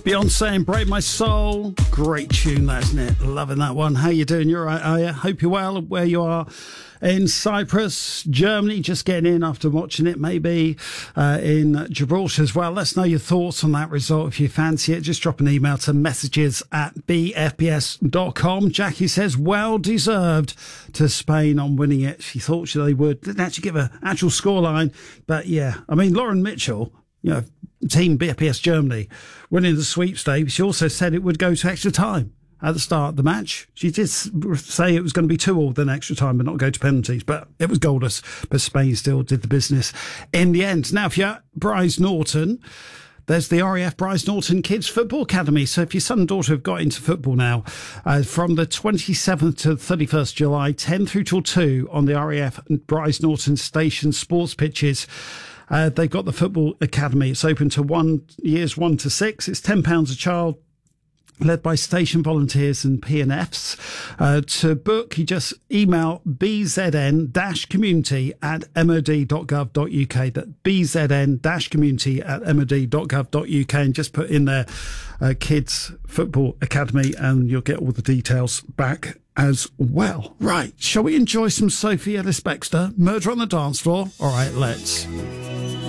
Beyonce and Break My Soul. Great tune, that, isn't it? Loving that one. How you doing? You're right, are you? Hope you're well where you are in Cyprus, Germany, just getting in after watching it, maybe in Gibraltar as well. Let's know your thoughts on that result. If you fancy it, just drop an email to messages@bfbs.com. Jackie says, well deserved to Spain on winning it. She thought they would. Didn't actually give an actual scoreline. But yeah, I mean, Lauren Mitchell, you know, Team BFBS Germany winning the sweepstakes. She also said it would go to extra time at the start of the match. She did say it was going to be 2-2 then extra time but not go to penalties, but it was goalless. But Spain still did the business in the end. Now, if you're at Bryce Norton, there's the RAF Bryce Norton Kids Football Academy. So if your son and daughter have got into football now, from the 27th to 31st July, 10 through till 2 on the RAF Bryce Norton Station sports pitches, they've got the Football Academy. It's open to years 1 to 6. It's £10 a child, led by station volunteers and PNFs. To book, you just email bzn-community@mod.gov.uk. That bzn-community@mod.gov.uk, and just put in there Kids Football Academy and you'll get all the details back as well. Right, shall we enjoy some Sophie Ellis-Bextor, Murder on the Dance Floor? All right, let's.